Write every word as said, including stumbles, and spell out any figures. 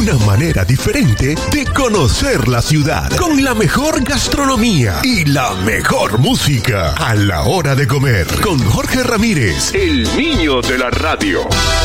una manera diferente de conocer la ciudad, con la mejor gastronomía y la mejor música a la hora de comer, con Jorge Ramírez, el niño de la radio.